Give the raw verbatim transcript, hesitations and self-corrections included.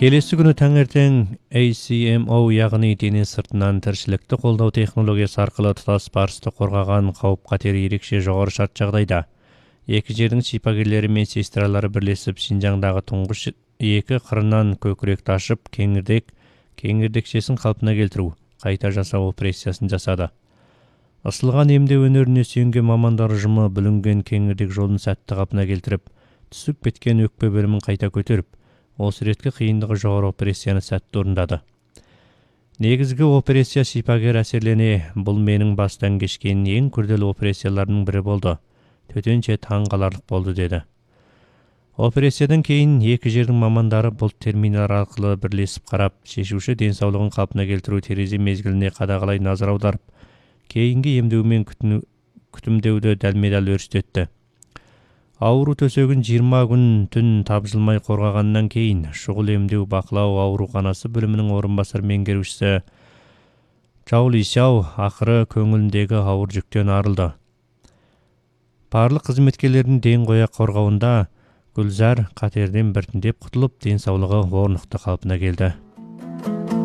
Келесі күні таңертең A C M O яғни дене сыртынан тіршілікті қолдау технологиясы арқылы тұтас барысты қорғаған қауіп-қатері ерекше жоғары шарт жағдайда. Екі жердің шипагерлері мен сестралары бірлесіп Шинжаңдағы тұңғыш екі қырынан көкіректі ашып, кеңірдек, кеңірдекшесін қалпына келтіру, қайта жасау операциясын жасады. Ысылған емдеу өнеріне сүйенген мамандар ұжымы бүлінген кеңірдек жолын сәтті қалпына келтіріп, түсіп кеткен өкпе бөлімін қайта көтеріп, осы реткі қиындығы жоғары операцияны сәтті орындады. Негізгі операция шипагер әсерлене, бұл менің бастан кешкен ең күрделі операцияларының бірі болды. Төтенше таң қаларлық болды деді. Операциядан кейін екі жердің мамандары бұл терминал арқылы бірлесіп қарап, шешуші денсаулығын қалпына келтіру терезе мезгіліне қадағалай назар аударып, кейінгі емдеу мен күтімдеуді дәлме-дәл өрістетті. Ауру төсегін жиырма күн түн тапжылмай қорғағаннан кейін шұғыл емдеу бақылау ауруханасы бөлімінің орынбасар меңгерушісі Чжао Лишяо ақыры көңіліндегі ауыр жүктен арылды. Барлық қызметкерлердің ден қоя қорғауында Гүлзар қатерден біртіндеп құтылып, денсаулығы орнықты қалпына келді.